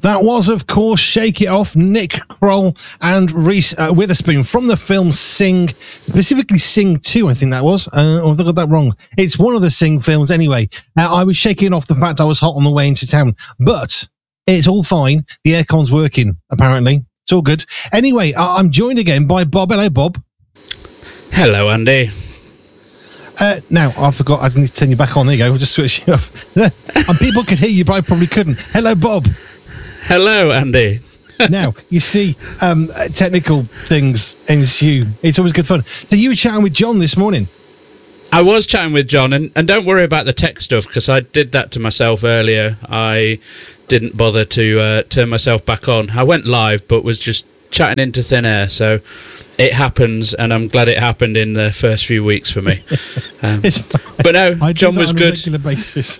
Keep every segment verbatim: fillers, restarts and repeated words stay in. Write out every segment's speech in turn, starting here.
That was, of course, Shake It Off, Nick Kroll and Reese uh, Witherspoon from the film Sing, specifically Sing two, I think that was. Uh, or have I got that wrong? It's one of the Sing films anyway. Uh, I was shaking off the fact I was hot on the way into town, but it's all fine. The aircon's working, apparently. It's all good. Anyway, uh, I'm joined again by Bob. Hello, Bob. Hello, Andy. Uh, now, I forgot. I need to turn you back on. There you go. We'll just switch you off. And people could hear you, but I probably couldn't. Hello, Bob. Hello, Andy. Now, you see, um, technical things ensue. It's always good fun. So you were chatting with John this morning. I was chatting with John, and, and don't worry about the tech stuff, because I did that to myself earlier. I didn't bother to uh, turn myself back on. I went live, but was just chatting into thin air, so it happens, and I'm glad it happened in the first few weeks for me. Um, but no, I John do that was on good. A regular basis.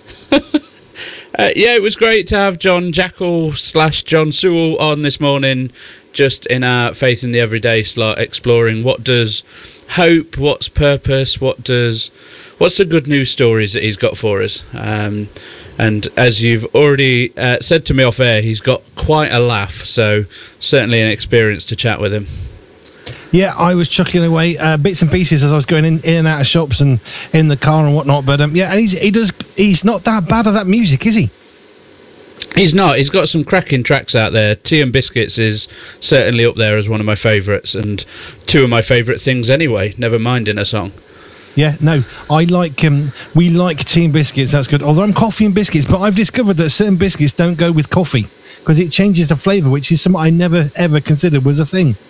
Uh, yeah, it was great to have John Jackal slash John Sewell on this morning, just in our Faith in the Everyday slot, exploring what does hope, what's purpose, what does, what's the good news stories that he's got for us. Um, and as you've already uh, said to me off air, he's got quite a laugh, so certainly an experience to chat with him. Yeah, I was chuckling away uh, bits and pieces as I was going in, in and out of shops and in the car and whatnot. But um, yeah, and he's he does he's not that bad at that music, is he? He's not. He's got some cracking tracks out there. Tea and Biscuits is certainly up there as one of my favourites, and two of my favourite things anyway. Never mind in a song. Yeah, no, I like um, we like tea and biscuits. That's good. Although I'm coffee and biscuits, but I've discovered that certain biscuits don't go with coffee because it changes the flavour, which is something I never ever considered was a thing.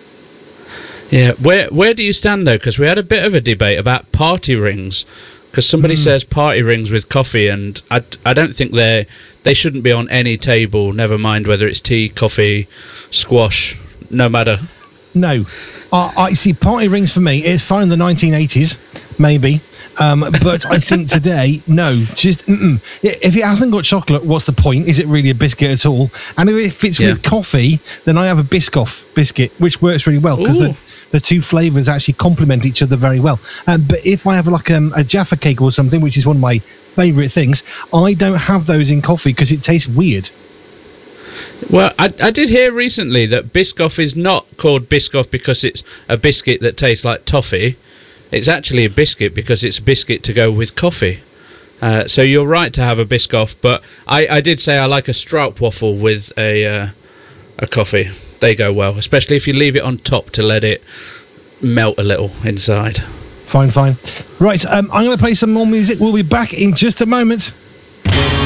Yeah, where where do you stand though? Because we had a bit of a debate about party rings. Because somebody mm. says party rings with coffee, and I, I don't think they they shouldn't be on any table. Never mind whether it's tea, coffee, squash, no matter. No, uh, I see. Party rings for me is fine in the nineteen eighties, maybe, um, but I think today, no. Just mm-mm. If it hasn't got chocolate, what's the point? Is it really a biscuit at all? And if it's yeah. with coffee, then I have a Biscoff biscuit, which works really well because the, the two flavours actually complement each other very well. Um, but if I have like um, a Jaffa cake or something, which is one of my favourite things, I don't have those in coffee because it tastes weird. Well, I, I did hear recently that Biscoff is not called Biscoff because it's a biscuit that tastes like toffee. It's actually a biscuit because it's a biscuit to go with coffee. Uh, so you're right to have a Biscoff, but I, I did say I like a Stroopwafel with a uh, a coffee. They go well, especially if you leave it on top to let it melt a little inside. Fine, fine. Right, um, I'm going to play some more music. We'll be back in just a moment.